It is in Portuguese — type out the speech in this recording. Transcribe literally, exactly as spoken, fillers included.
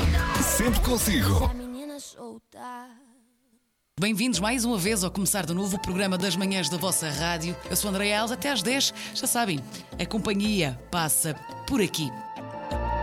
Sempre consigo. Bem-vindos mais uma vez ao começar do novo programa das manhãs da vossa rádio. Eu sou André Alves, até às dez, já sabem, a companhia passa por aqui.